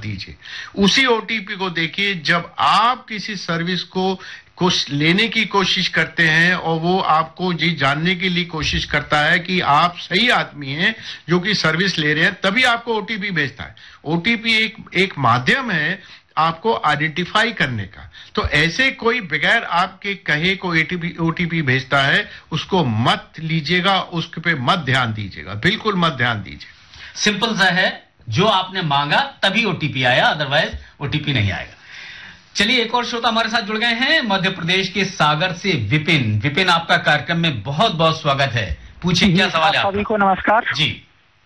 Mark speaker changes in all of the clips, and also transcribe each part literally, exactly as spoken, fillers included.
Speaker 1: दीजिए। उसी ओटीपी को देखिए जब आप किसी सर्विस को कुछ लेने की कोशिश करते हैं और वो आपको जी जानने के लिए कोशिश करता है कि आप सही आदमी हैं जो कि सर्विस ले रहे हैं, तभी आपको ओटीपी भेजता है। ओटीपी एक एक माध्यम है आपको आइडेंटिफाई करने का। तो ऐसे कोई बगैर आपके कहे को ओटीपी ओटीपी भेजता है, उसको मत लीजिएगा, उसके पे मत ध्यान दीजिएगा, बिल्कुल मत ध्यान दीजिए।
Speaker 2: सिंपल सा है, जो आपने मांगा तभी ओटीपी आया, अदरवाइज ओटीपी नहीं आएगा। चलिए, एक और श्रोता हमारे साथ जुड़ गए हैं मध्य प्रदेश के सागर से विपिन। विपिन, आपका कार्यक्रम में बहुत बहुत स्वागत है। पूछिए क्या सवाल है आपका?
Speaker 3: सभी को नमस्कार
Speaker 2: जी।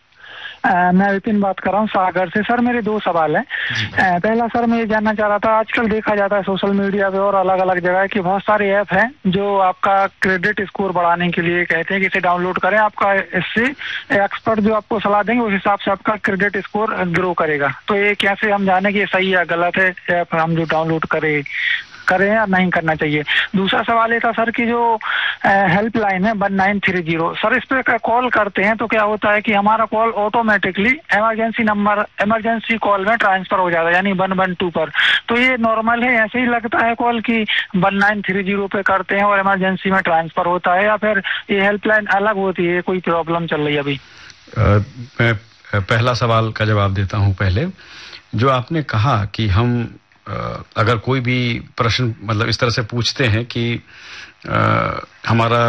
Speaker 3: आ, मैं विपिन बात कर रहा हूँ सागर से। सर मेरे दो सवाल हैं। आ, पहला सर मैं ये जानना चाह रहा था, आजकल देखा जाता है सोशल मीडिया पे और अलग अलग जगह कि बहुत सारे ऐप हैं जो आपका क्रेडिट स्कोर बढ़ाने के लिए कहते हैं कि इसे डाउनलोड करें, आपका इससे एक्सपर्ट जो आपको सलाह देंगे उस हिसाब से आपका क्रेडिट स्कोर ग्रो करेगा। तो ये कैसे हम जाने कि ये सही या गलत है ऐप हम जो डाउनलोड करें करें या नहीं करना चाहिए? दूसरा सवाल ये था सर कि जो हेल्पलाइन है one nine three zero, sir इस पे कॉल करते हैं तो क्या होता है कि हमारा call automatically emergency number emergency call में ट्रांसफर हो जाता है, यानी वन वन टू पर। तो ये नॉर्मल है, ऐसे ही लगता है कॉल की वन नाइन थ्री जीरो पे करते हैं और इमरजेंसी में ट्रांसफर होता है, या फिर ये हेल्पलाइन अलग होती है? कोई प्रॉब्लम चल रही है अभी?
Speaker 4: मैं पहला सवाल का जवाब देता हूँ। पहले जो आपने कहा कि हम अगर कोई भी प्रश्न मतलब इस तरह से पूछते हैं कि आ, हमारा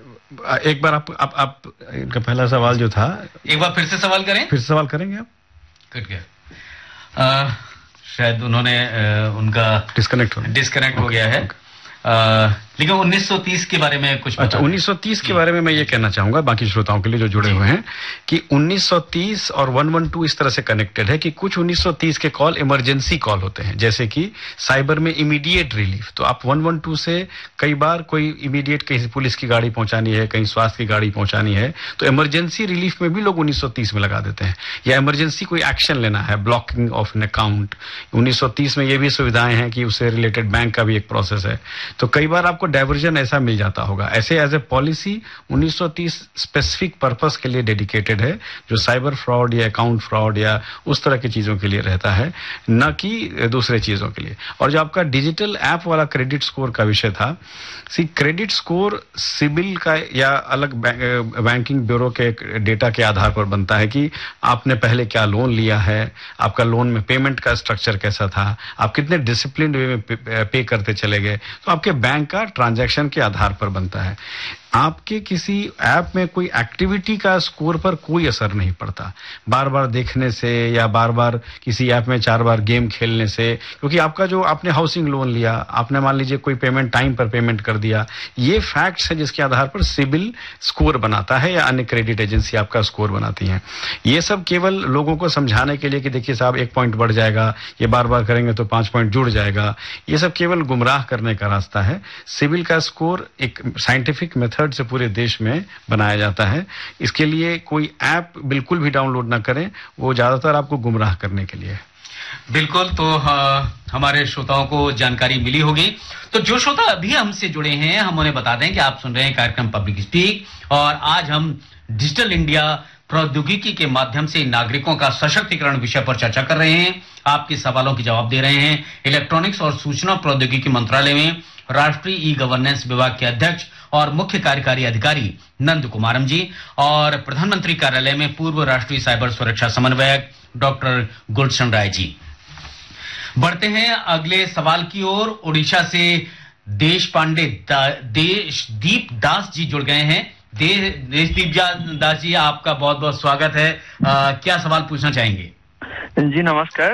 Speaker 4: एक बार आप आप, आप इनका पहला सवाल जो था
Speaker 2: एक बार फिर से सवाल करें।
Speaker 4: फिर से सवाल करेंगे आप?
Speaker 2: कट गया, शायद उन्होंने आ, उनका
Speaker 4: डिस्कनेक्ट हो
Speaker 2: डिस्कनेक्ट हो गया है। आ, लेकिन उन्नीस सौ तीस के बारे में कुछ
Speaker 4: अच्छा, उन्नीस सौ तीस के बारे में मैं ये कहना चाहूंगा बाकी श्रोताओं के लिए जो जुड़े हुए हैं कि उन्नीस सौ तीस और एक सौ बारह इस तरह से कनेक्टेड है कि कुछ उन्नीस सौ तीस के कॉल इमरजेंसी कॉल होते हैं, जैसे कि साइबर में इमीडिएट रिलीफ। तो आप एक सौ बारह से कई बार कोई इमीडिएट कहीं पुलिस की गाड़ी पहुंचानी है, कहीं स्वास्थ्य की गाड़ी पहुंचानी है, तो इमरजेंसी रिलीफ में भी लोग उन्नीस सौ तीस में लगा देते हैं। या इमरजेंसी कोई एक्शन लेना है, ब्लॉकिंग ऑफ एन अकाउंट, उन्नीस सौ तीस में ये भी सुविधाएं हैं कि उससे रिलेटेड बैंक का भी एक प्रोसेस है। तो कई बार आपको डाइवर्जन ऐसा मिल जाता होगा। ऐसे एज ए पॉलिसी उन्नीस सौ तीस स्पेसिफिक पर्पस के लिए डेडिकेटेड है, जो साइबर फ्रॉड या अकाउंट फ्रॉड या उस तरह की चीजों के लिए रहता है, न कि दूसरे चीजों के लिए। और जो आपका डिजिटल ऐप वाला क्रेडिट स्कोर का विषय था, सी क्रेडिट स्कोर सिबिल का या अलग बैंकिंग ब्यूरो के डेटा के आधार पर बनता है कि आपने पहले क्या लोन लिया है, आपका लोन में पेमेंट का स्ट्रक्चर कैसा था, आप कितने डिसिप्लिन वे में पे, पे करते चले गए। तो आपके बैंक का ट्रांजैक्शन के आधार पर बनता है। आपके किसी ऐप में कोई एक्टिविटी का स्कोर पर कोई असर नहीं पड़ता, बार बार देखने से या बार बार किसी ऐप में चार बार गेम खेलने से, क्योंकि आपका जो आपने हाउसिंग लोन लिया, आपने मान लीजिए कोई पेमेंट टाइम पर पेमेंट कर दिया, ये फैक्ट्स है जिसके आधार पर सिबिल स्कोर बनाता है या अन्य क्रेडिट एजेंसी आपका स्कोर बनाती है। ये सब केवल लोगों को समझाने के लिए कि देखिए साहब एक पॉइंट बढ़ जाएगा, ये बार बार करेंगे तो पांच पॉइंट जुड़ जाएगा, ये सब केवल गुमराह करने का रास्ता है। सिबिल का स्कोर एक साइंटिफिक मेथड से पूरे देश में बनाया जाता है। इसके लिए कोई ऐप बिल्कुल भी डाउनलोड ना करें, वो ज्यादातर आपको गुमराह करने के लिए है।
Speaker 2: बिल्कुल, तो हाँ, हमारे श्रोताओं को जानकारी मिली होगी। तो जो श्रोता अभी हमसे जुड़े हैं, हम उन्हें बता दें कि आप सुन रहे हैं कार्यक्रम पब्लिक स्पीक, और आज हम डिजिटल इंडिया प्रौद्योगिकी के माध्यम से नागरिकों का सशक्तिकरण विषय पर चर्चा कर रहे हैं। आपके सवालों के जवाब दे रहे हैं इलेक्ट्रॉनिक्स और सूचना प्रौद्योगिकी मंत्रालय में राष्ट्रीय ई गवर्नेंस विभाग के अध्यक्ष और मुख्य कार्यकारी अधिकारी नंद कुमारम जी, और प्रधानमंत्री कार्यालय में पूर्व राष्ट्रीय साइबर सुरक्षा समन्वयक डॉक्टर गुलशन राय जी। बढ़ते हैं अगले सवाल की ओर। उड़ीसा से देश पांडे देशदीप दास जी जुड़ गए हैं। दे, देशदीप दास जी, आपका बहुत बहुत स्वागत है। आ, क्या सवाल पूछना चाहेंगे?
Speaker 5: जी नमस्कार।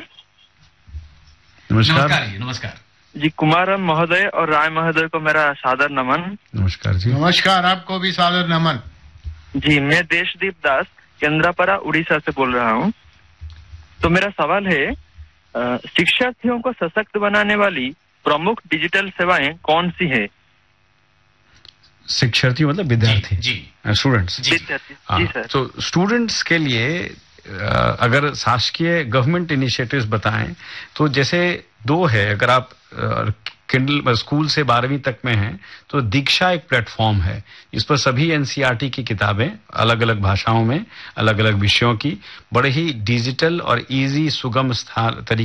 Speaker 4: नमस्कार
Speaker 2: नमस्कार जी। नमस्कार
Speaker 5: जी, कुमारम महोदय और राय महोदय को मेरा सादर नमन।
Speaker 4: नमस्कार जी।
Speaker 1: नमस्कार, आपको भी सादर नमन।
Speaker 5: जी, मैं देशदीप दास केंद्रापड़ा उड़ीसा से बोल रहा हूँ। तो मेरा सवाल है, शिक्षार्थियों को सशक्त बनाने वाली प्रमुख डिजिटल सेवाएं कौन सी है?
Speaker 4: शिक्षार्थी मतलब विद्यार्थी?
Speaker 2: जी,
Speaker 4: स्टूडेंट्स।
Speaker 5: जी सर।
Speaker 4: तो स्टूडेंट्स के लिए अगर शासकीय गवर्नमेंट इनिशिएटिव्स बताएं तो जैसे दो है। अगर आप किंडल स्कूल से बारहवीं तक में हैं तो दीक्षा एक प्लेटफॉर्म है, इस पर सभी एनसीईआरटी की किताबें अलग अलग भाषाओं में अलग अलग विषयों की बड़े ही डिजिटल और इजी सुगम तरीके